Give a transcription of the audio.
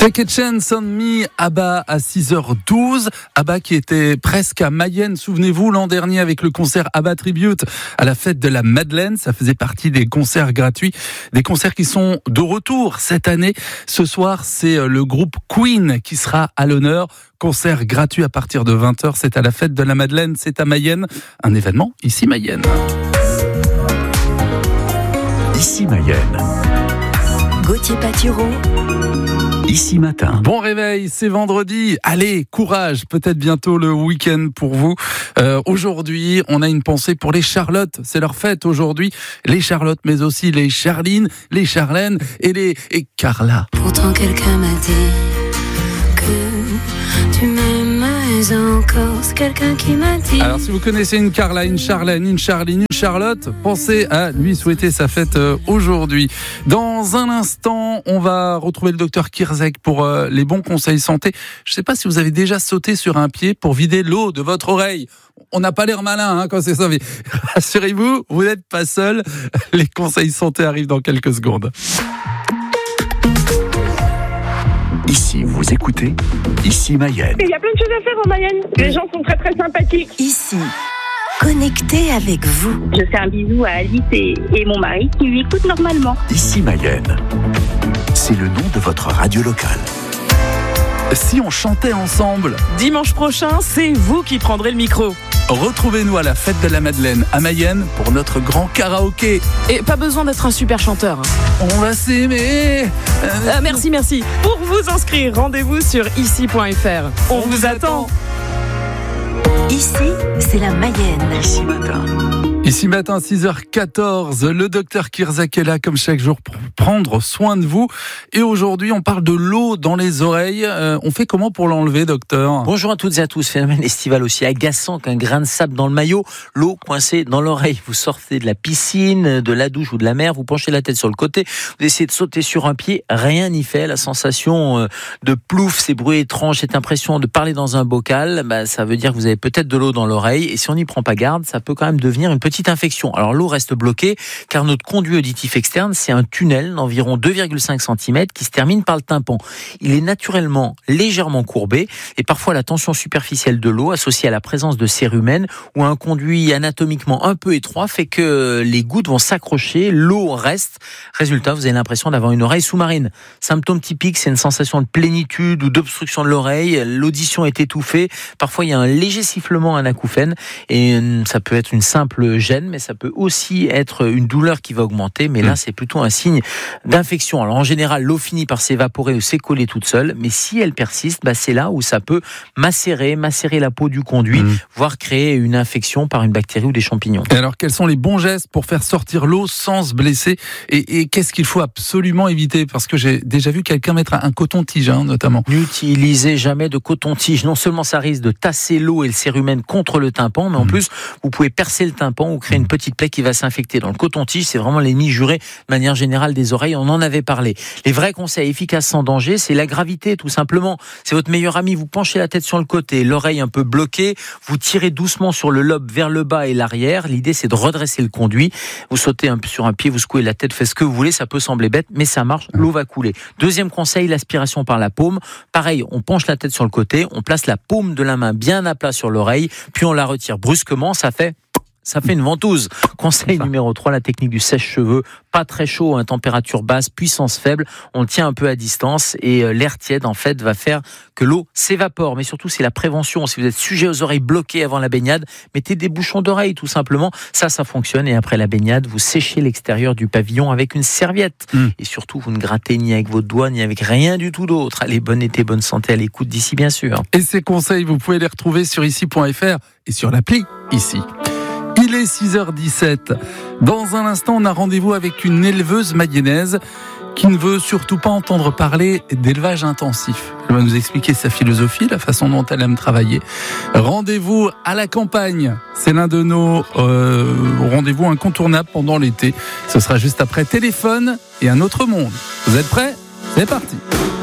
Take a Chance on Me, ABBA à 6h12. ABBA qui était presque à Mayenne, souvenez-vous, l'an dernier avec le concert ABBA Tribute à la fête de la Madeleine. Ça faisait partie des concerts gratuits, des concerts qui sont de retour cette année. Ce soir, c'est le groupe Queen qui sera à l'honneur. Concert gratuit à partir de 20h. C'est à la fête de la Madeleine, c'est à Mayenne. Un événement ici Mayenne. Ici Mayenne. Gauthier Patureau. Ici Matin. Bon réveil, c'est vendredi. Allez, courage, peut-être bientôt le week-end pour vous. Aujourd'hui, on a une pensée pour les Charlotte. C'est leur fête aujourd'hui. Les Charlotte, mais aussi les Charline, les Charlène et Carla. Pourtant quelqu'un m'a dit que tu m'aimes encore. C'est quelqu'un qui m'a dit. Alors si vous connaissez une Carla, une Charlène, une Charline, une Charlotte, pensez à lui souhaiter sa fête aujourd'hui. Dans un instant, on va retrouver le docteur Kirzek pour les bons conseils santé. Je ne sais pas si vous avez déjà sauté sur un pied pour vider l'eau de votre oreille. On n'a pas l'air malin quand c'est ça, mais rassurez-vous, vous n'êtes pas seul. Les conseils santé arrivent dans quelques secondes. Ici, vous écoutez Ici Mayenne. Il y a plein de choses à faire en Mayenne. Les gens sont très très sympathiques. Ici, connecté avec vous. Je fais un bisou à Alice et mon mari qui lui écoutent normalement. Ici Mayenne. C'est le nom de votre radio locale. Si on chantait ensemble, Dimanche prochain, c'est vous qui prendrez le micro. retrouvez-nous à la fête de la Madeleine à Mayenne pour notre grand karaoké. Et pas besoin d'être un super chanteur. On va s'aimer. Merci. Pour vous inscrire, rendez-vous sur ici.fr. On vous attend. Ici, c'est la Mayenne. Ici Matin. Ici matin, 6h14, le docteur Kirzek est là comme chaque jour pour prendre soin de vous. Et aujourd'hui, on parle de l'eau dans les oreilles. On fait comment pour l'enlever, docteur ? Bonjour à toutes et à tous. Phénomène estival aussi agaçant qu'un grain de sable dans le maillot, l'eau coincée dans l'oreille. Vous sortez de la piscine, de la douche ou de la mer, vous penchez la tête sur le côté, vous essayez de sauter sur un pied, rien n'y fait. La sensation de plouf, ces bruits étranges, cette impression de parler dans un bocal, ça veut dire que vous avez peut-être de l'eau dans l'oreille. Et si on n'y prend pas garde, ça peut quand même devenir une petite infection. Alors l'eau reste bloquée car notre conduit auditif externe, c'est un tunnel d'environ 2,5 cm qui se termine par le tympan. Il est naturellement légèrement courbé et parfois la tension superficielle de l'eau associée à la présence de cérumen ou un conduit anatomiquement un peu étroit fait que les gouttes vont s'accrocher, l'eau reste. Résultat, vous avez l'impression d'avoir une oreille sous-marine. Symptôme typique, c'est une sensation de plénitude ou d'obstruction de l'oreille. L'audition est étouffée. Parfois, il y a un léger sifflement, un acouphène et ça peut être une simple gêne, mais ça peut aussi être une douleur qui va augmenter, mais là c'est plutôt un signe d'infection. Alors en général, l'eau finit par s'évaporer ou s'écoller toute seule, mais si elle persiste, c'est là où ça peut macérer la peau du conduit, voire créer une infection par une bactérie ou des champignons. Et alors, quels sont les bons gestes pour faire sortir l'eau sans se blesser et qu'est-ce qu'il faut absolument éviter ? Parce que j'ai déjà vu quelqu'un mettre un coton-tige, notamment. N'utilisez jamais de coton-tige. Non seulement ça risque de tasser l'eau et le cérumen contre le tympan, mais en plus, vous pouvez percer le tympan ou créer une petite plaie qui va s'infecter. Dans le coton-tige, c'est vraiment l'ennemi juré de manière générale des oreilles. On en avait parlé. Les vrais conseils efficaces sans danger, c'est la gravité, tout simplement. C'est votre meilleur ami. Vous penchez la tête sur le côté, l'oreille un peu bloquée. Vous tirez doucement sur le lobe vers le bas et l'arrière. L'idée, c'est de redresser le conduit. Vous sautez sur un pied, vous secouez la tête, faites ce que vous voulez. Ça peut sembler bête, mais ça marche. L'eau va couler. Deuxième conseil, l'aspiration par la paume. Pareil, on penche la tête sur le côté, on place la paume de la main bien à plat sur l'oreille, puis on la retire brusquement. Ça fait une ventouse. Conseil numéro 3, la technique du sèche-cheveux. Pas très chaud, température basse, puissance faible. On le tient un peu à distance et l'air tiède, en fait, va faire que l'eau s'évapore. Mais surtout, c'est la prévention. Si vous êtes sujet aux oreilles bloquées avant la baignade, mettez des bouchons d'oreille, tout simplement. Ça fonctionne. Et après la baignade, vous séchez l'extérieur du pavillon avec une serviette. Et surtout, vous ne grattez ni avec votre doigt, ni avec rien du tout d'autre. Allez, bon été, bonne santé à l'écoute d'ici, bien sûr. Et ces conseils, vous pouvez les retrouver sur ici.fr et sur l'appli Ici. Il est 6h17. Dans un instant, on a rendez-vous avec une éleveuse mayonnaise qui ne veut surtout pas entendre parler d'élevage intensif. Elle va nous expliquer sa philosophie, la façon dont elle aime travailler. Rendez-vous à la campagne. C'est l'un de nos rendez-vous incontournables pendant l'été. Ce sera juste après Téléphone et un autre monde. Vous êtes prêts ? C'est parti.